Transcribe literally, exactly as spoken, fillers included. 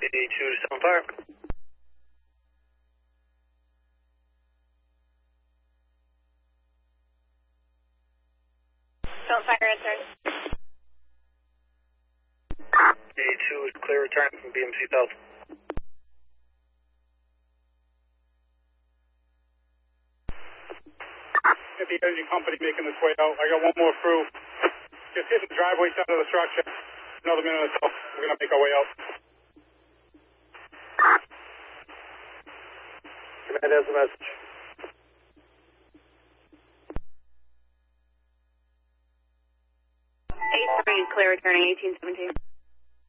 eighty-two to seven fire. Don't fire return. eighty-two is clear return from B M C South. The energy company making this way out. I got one more crew. Just hitting the driveway side of the structure. Another minute or so. We're going to make our way out. Command has a message. eight three, clear returning eighteen seventeen.